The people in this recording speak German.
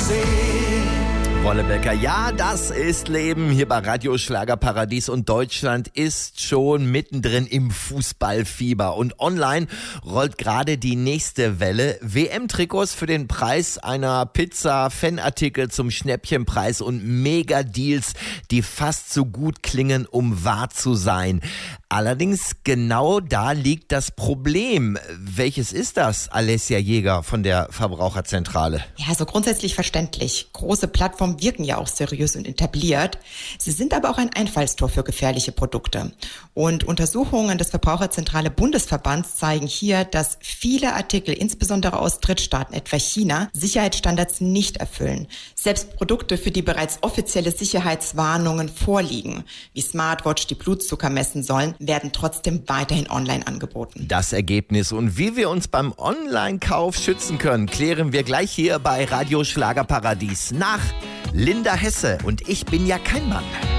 Wollebecker, ja, das ist Leben hier bei Radio Schlagerparadies und Deutschland ist schon mittendrin im Fußballfieber und online rollt gerade die nächste Welle. WM-Trikots für den Preis einer Pizza, Fanartikel zum Schnäppchenpreis und Mega-Deals, die fast so gut klingen, um wahr zu sein. Allerdings genau da liegt das Problem. Welches ist das, Alessia Jäger von der Verbraucherzentrale? Ja, so grundsätzlich verständlich. Große Plattformen wirken ja auch seriös und etabliert. Sie sind aber auch ein Einfallstor für gefährliche Produkte. Und Untersuchungen des Verbraucherzentrale Bundesverbands zeigen hier, dass viele Artikel, insbesondere aus Drittstaaten, etwa China, Sicherheitsstandards nicht erfüllen. Selbst Produkte, für die bereits offizielle Sicherheitswarnungen vorliegen, wie Smartwatch, die Blutzucker messen sollen, werden trotzdem weiterhin online angeboten. Das Ergebnis und wie wir uns beim Online-Kauf schützen können, klären wir gleich hier bei Radio Schlagerparadies nach Linda Hesse und ich bin ja kein Mann.